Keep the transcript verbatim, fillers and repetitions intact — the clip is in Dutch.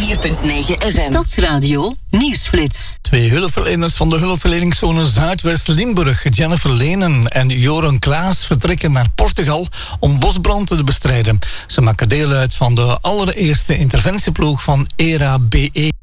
vier komma negen F M. Stadsradio Nieuwsflits. Twee hulpverleners van de hulpverleningszone Zuidwest-Limburg, Jennifer Lenen en Joran Klaas, vertrekken naar Portugal om bosbrand te bestrijden. Ze maken deel uit van de allereerste interventieploeg van E R A B E.